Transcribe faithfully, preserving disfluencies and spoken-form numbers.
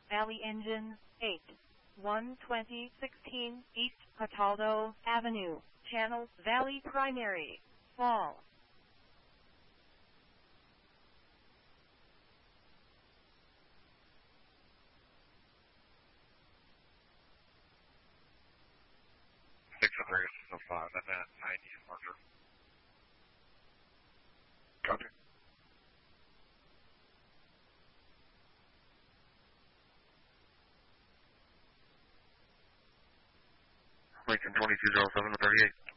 Valley Engine, eight, one twenty sixteen East Cataldo Avenue, Channel Valley Primary, Fall. six hundred oh five, I'm at ninety marker. Copy. Lincoln twenty-two oh seven to thirty-eight.